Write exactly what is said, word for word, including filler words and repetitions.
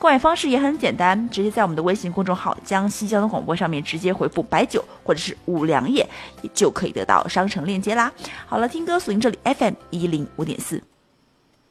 购买方式也很简单，直接在我们的微信公众号江西交通广播上面直接回复白酒或者是五粮液，也就可以得到商城链接啦。好了，听歌锁定这里 F M 一零五点四。